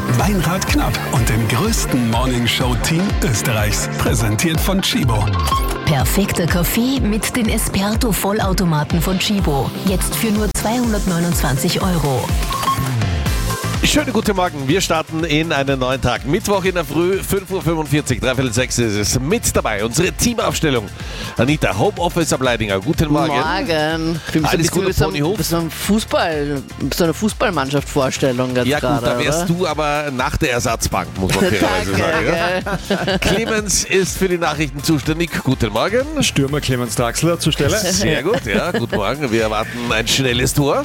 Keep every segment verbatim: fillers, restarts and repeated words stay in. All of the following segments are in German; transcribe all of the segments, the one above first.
Weinrad Knapp und dem größten Morningshow-Team Österreichs. Präsentiert von Tchibo. Perfekter Kaffee mit den Esperto-Vollautomaten von Tchibo. Jetzt für nur zweihundertneunundzwanzig Euro. Schönen guten Morgen, wir starten in einen neuen Tag. Mittwoch in der Früh, fünf Uhr fünfundvierzig, dreiviertel sechs ist es. Mit dabei unsere Teamaufstellung. Anita, Homeoffice am Leidinger, guten Morgen. Morgen. Ich Alles gut, Ponyhof? Bis so, Fußball, so eine Fußballmannschaft-Vorstellung jetzt Ja gerade, gut, da wärst oder? du aber nach der Ersatzbank, muss man fairerweise sagen. Ja? Clemens ist für die Nachrichten zuständig. Guten Morgen. Stürmer Clemens Draxler zur Stelle. Sehr gut, ja, guten Morgen. Wir erwarten ein schnelles Tor.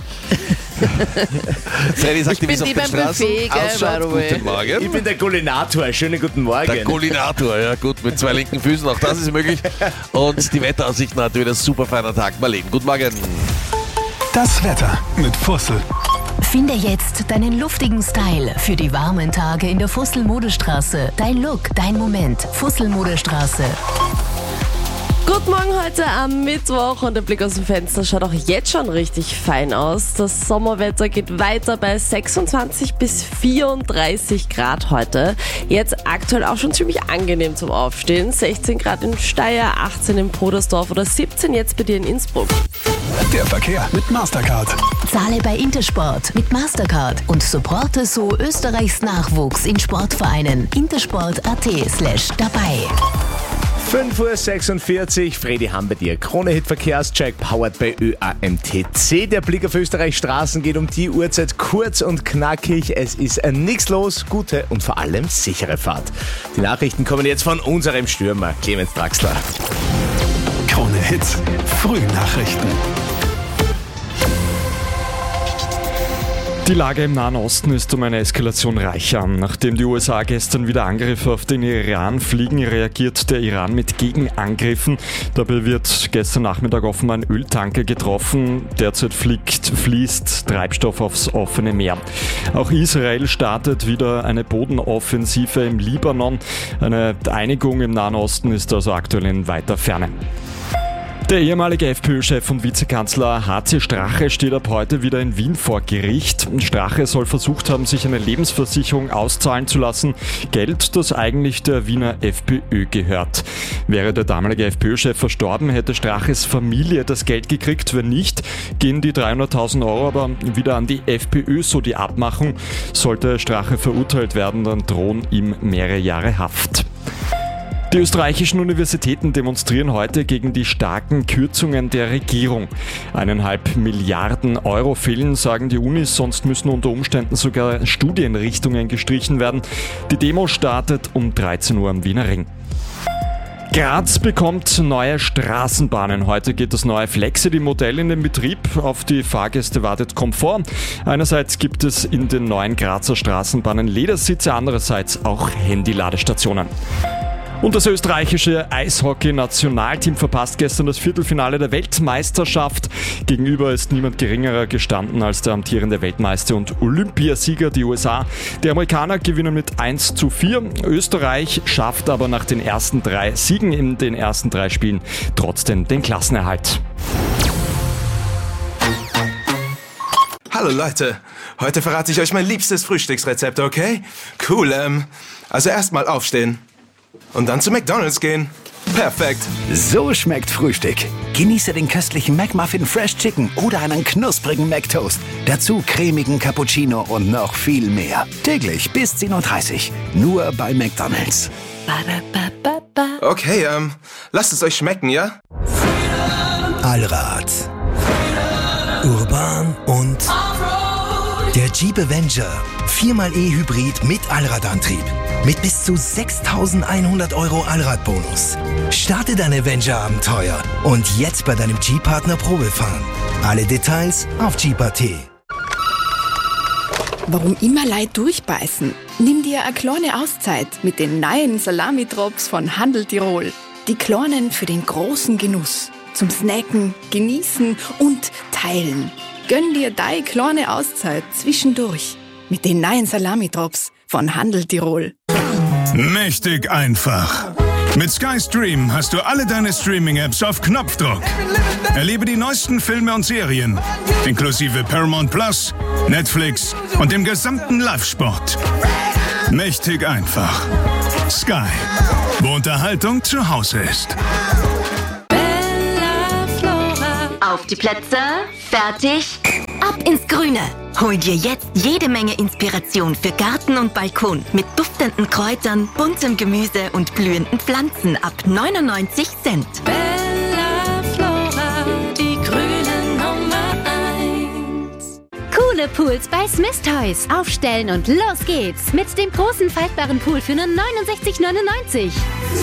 Sally sagt, Ich bin die beim Buffet, gell, Guten Morgen. Ich bin der Kullinator. Schönen guten Morgen. Der Kullinator, ja gut, mit zwei linken Füßen, auch das ist möglich. Und die Wetteraussichten hat wieder super feiner Tag. Marlene, guten Morgen. Das Wetter mit Fussel. Finde jetzt deinen luftigen Style für die warmen Tage in der Fussel-Modestraße. Dein Look, dein Moment. Fussel-Modestraße. Guten Morgen heute am Mittwoch und der Blick aus dem Fenster schaut auch jetzt schon richtig fein aus. Das Sommerwetter geht weiter bei sechsundzwanzig bis vierunddreißig Grad heute. Jetzt aktuell auch schon ziemlich angenehm zum Aufstehen. sechzehn Grad in Steyr, achtzehn in Podersdorf oder siebzehn jetzt bei dir in Innsbruck. Der Verkehr mit Mastercard. Zahle bei Intersport mit Mastercard und supporte so Österreichs Nachwuchs in Sportvereinen. intersport.at slash dabei. fünf Uhr sechsundvierzig, Fredi Hamm bei dir. Krone-Hit Verkehrscheck, powered bei Ö A M T C. Der Blick auf Österreichs Straßen geht um die Uhrzeit kurz und knackig. Es ist nichts los, gute und vor allem sichere Fahrt. Die Nachrichten kommen jetzt von unserem Stürmer, Clemens Draxler. Krone-Hit Frühnachrichten. Die Lage im Nahen Osten ist um eine Eskalation reicher. Nachdem die U S A gestern wieder Angriffe auf den Iran fliegen, reagiert der Iran mit Gegenangriffen. Dabei wird gestern Nachmittag offenbar ein Öltanker getroffen. Derzeit fliegt, fließt Treibstoff aufs offene Meer. Auch Israel startet wieder eine Bodenoffensive im Libanon. Eine Einigung im Nahen Osten ist also aktuell in weiter Ferne. Der ehemalige FPÖ-Chef und Vizekanzler H C Strache steht ab heute wieder in Wien vor Gericht. Strache soll versucht haben, sich eine Lebensversicherung auszahlen zu lassen. Geld, das eigentlich der Wiener FPÖ gehört. Wäre der damalige FPÖ-Chef verstorben, hätte Straches Familie das Geld gekriegt. Wenn nicht, gehen die dreihunderttausend Euro aber wieder an die FPÖ, so die Abmachung. Sollte Strache verurteilt werden, dann drohen ihm mehrere Jahre Haft. Die österreichischen Universitäten demonstrieren heute gegen die starken Kürzungen der Regierung. Eineinhalb Milliarden Euro fehlen, sagen die Unis, sonst müssen unter Umständen sogar Studienrichtungen gestrichen werden. Die Demo startet um dreizehn Uhr am Wiener Ring. Graz bekommt neue Straßenbahnen. Heute geht das neue Flexity-Modell in den Betrieb. Auf die Fahrgäste wartet Komfort. Einerseits gibt es in den neuen Grazer Straßenbahnen Ledersitze, andererseits auch Handy-Ladestationen. Und das österreichische Eishockey-Nationalteam verpasst gestern das Viertelfinale der Weltmeisterschaft. Gegenüber ist niemand geringerer gestanden als der amtierende Weltmeister und Olympiasieger, die U S A. Die Amerikaner gewinnen mit eins zu vier. Österreich schafft aber nach den ersten drei Siegen in den ersten drei Spielen trotzdem den Klassenerhalt. Hallo Leute, heute verrate ich euch mein liebstes Frühstücksrezept, okay? Cool, ähm, also erstmal aufstehen. Und dann zu McDonald's gehen. Perfekt. So schmeckt Frühstück. Genieße den köstlichen McMuffin Fresh Chicken oder einen knusprigen McToast. Dazu cremigen Cappuccino und noch viel mehr. Täglich bis zehn Uhr dreißig. Nur bei McDonald's. Okay, ähm, lasst es euch schmecken, ja? Allrad. Urban und der Jeep Avenger. viermal E-Hybrid mit Allradantrieb. Mit bis zu sechstausendeinhundert Euro Allradbonus. Starte dein Avenger-Abenteuer und jetzt bei deinem Jeep-Partner Probefahren. Alle Details auf Jeep Punkt at. Warum immer Leid durchbeißen? Nimm dir eine kleine Auszeit mit den neuen Salami-Drops von Handel Tirol. Die kleinen für den großen Genuss. Zum Snacken, Genießen und Teilen. Gönn dir deine kleine Auszeit zwischendurch mit den neuen Salami-Drops von Handel Tirol. Mächtig einfach. Mit Sky Stream hast du alle deine Streaming-Apps auf Knopfdruck. Erlebe die neuesten Filme und Serien, inklusive Paramount Plus, Netflix und dem gesamten Live-Sport. Mächtig einfach. Sky, wo Unterhaltung zu Hause ist. Auf die Plätze, fertig, ab ins Grüne. Hol dir jetzt jede Menge Inspiration für Garten und Balkon mit duftenden Kräutern, buntem Gemüse und blühenden Pflanzen ab neunundneunzig Cent. Bella Flora, die grüne Nummer eins. Coole Pools bei Smith Toys. Aufstellen und los geht's. Mit dem großen faltbaren Pool für nur neunundsechzig neunundneunzig.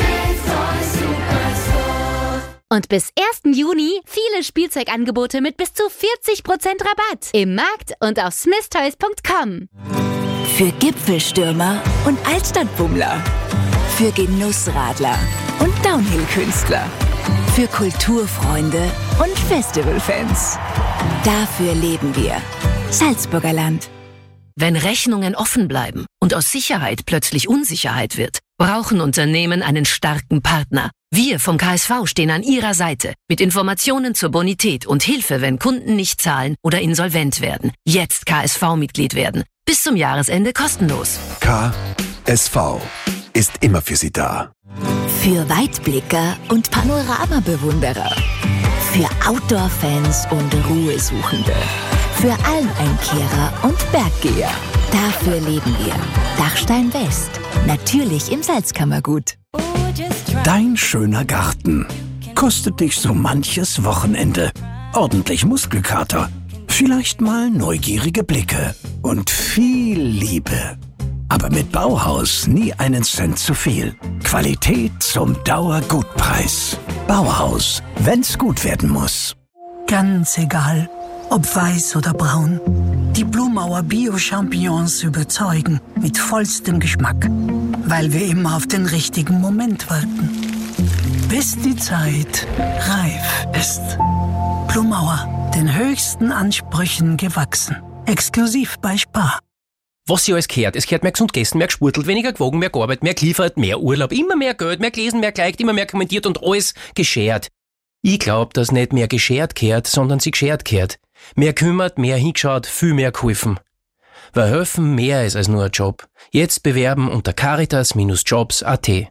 Und bis ersten Juni viele Spielzeugangebote mit bis zu vierzig Prozent Rabatt im Markt und auf smith toys punkt com. Für Gipfelstürmer und Altstadtbummler. Für Genussradler und Downhill-Künstler. Für Kulturfreunde und Festivalfans. Dafür leben wir. Salzburger Land. Wenn Rechnungen offen bleiben und aus Sicherheit plötzlich Unsicherheit wird, brauchen Unternehmen einen starken Partner. Wir vom K S V stehen an Ihrer Seite mit Informationen zur Bonität und Hilfe, wenn Kunden nicht zahlen oder insolvent werden. Jetzt K S V-Mitglied werden. Bis zum Jahresende kostenlos. K S V ist immer für Sie da. Für Weitblicker und Panoramabewunderer. Für Outdoor-Fans und Ruhesuchende. Für Almeinkehrer und Berggeher. Dafür leben wir. Dachstein West. Natürlich im Salzkammergut. Dein schöner Garten kostet dich so manches Wochenende. Ordentlich Muskelkater, vielleicht mal neugierige Blicke und viel Liebe. Aber mit Bauhaus nie einen Cent zu viel. Qualität zum Dauergutpreis. Bauhaus, wenn's gut werden muss. Ganz egal, ob weiß oder braun. Die Blumauer Bio-Champignons überzeugen mit vollstem Geschmack, weil wir immer auf den richtigen Moment warten. Bis die Zeit reif ist. Blumauer, den höchsten Ansprüchen gewachsen. Exklusiv bei Spar. Was sie alles gehört. Es gehört mehr gesund gegessen, mehr gesportelt, weniger gewogen, mehr gearbeitet, mehr geliefert, mehr Urlaub, immer mehr Geld, mehr gelesen, mehr geliked, immer mehr kommentiert und alles geschert. Ich glaub, dass nicht mehr geschert gehört, sondern sie geschert gehört. Mehr kümmert, mehr hingeschaut, viel mehr geholfen. Weil helfen mehr ist als nur ein Job. Jetzt bewerben unter caritas Jobs punkt at.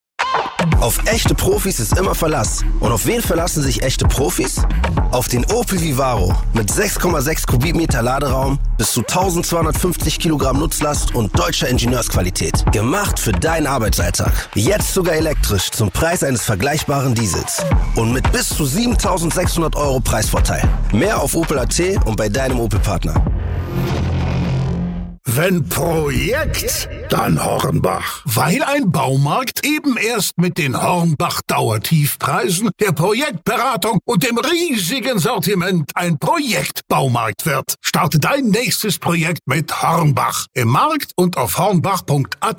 Auf echte Profis ist immer Verlass. Und auf wen verlassen sich echte Profis? Auf den Opel Vivaro mit sechs Komma sechs Kubikmeter Laderaum, bis zu eintausendzweihundertfünfzig Kilogramm Nutzlast und deutscher Ingenieursqualität. Gemacht für deinen Arbeitsalltag. Jetzt sogar elektrisch zum Preis eines vergleichbaren Diesels. Und mit bis zu siebentausendsechshundert Euro Preisvorteil. Mehr auf Opel punkt at und bei deinem Opel-Partner. Wenn Projekt, dann Hornbach. Weil ein Baumarkt eben erst mit den Hornbach Dauertiefpreisen, der Projektberatung und dem riesigen Sortiment ein Projektbaumarkt wird. Starte dein nächstes Projekt mit Hornbach. Im Markt und auf hornbach punkt at.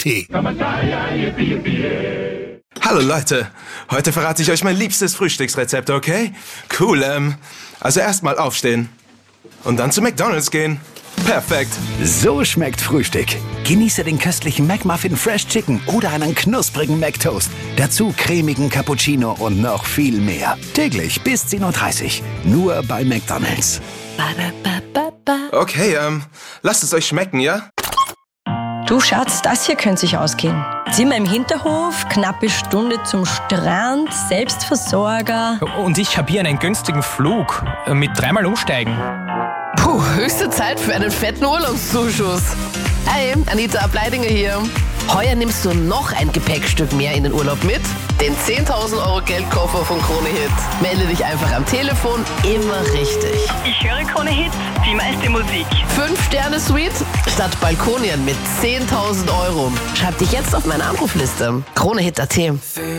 Hallo Leute, heute verrate ich euch mein liebstes Frühstücksrezept, okay? Cool, ähm, also erstmal aufstehen und dann zu McDonald's gehen. Perfekt. So schmeckt Frühstück. Genieße den köstlichen McMuffin Fresh Chicken oder einen knusprigen McToast. Dazu cremigen Cappuccino und noch viel mehr. Täglich bis zehn Uhr dreißig. Nur bei McDonald's. Okay, ähm, lasst es euch schmecken, ja? Du Schatz, das hier könnte sich ausgehen. Zimmer im Hinterhof, knappe Stunde zum Strand, Selbstversorger. Und ich habe hier einen günstigen Flug mit dreimal umsteigen. Puh, höchste Zeit für einen fetten Urlaubszuschuss. Hey, Anita Ableidinger hier. Heuer nimmst du noch ein Gepäckstück mehr in den Urlaub mit? Den zehntausend Euro Geldkoffer von Krone Hit. Melde dich einfach am Telefon, immer richtig. Ich höre Krone Hit, die meiste Musik. Fünf-Sterne-Suite statt Balkonien mit zehntausend Euro. Schreib dich jetzt auf meine Anrufliste. Krone Hit punkt at.